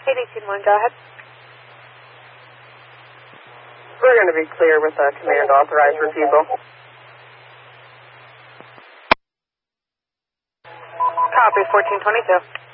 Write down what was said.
18-1, go ahead. We're going to be clear with command authorized refusal. Copy, 1422.